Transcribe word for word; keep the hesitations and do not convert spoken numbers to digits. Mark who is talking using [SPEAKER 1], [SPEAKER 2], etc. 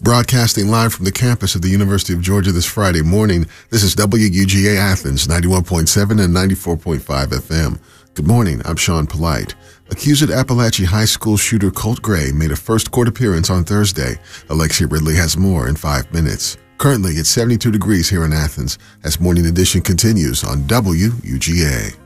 [SPEAKER 1] Broadcasting live from the campus of the University of Georgia this Friday morning, this is W U G A Athens, ninety-one point seven and ninety-four point five F M. Good morning, I'm Sean Polite. Accused Appalachia High School shooter Colt Gray made a first court appearance on Thursday. Alexia Ridley has more in five minutes. Currently, it's seventy-two degrees here in Athens as Morning Edition continues on W U G A.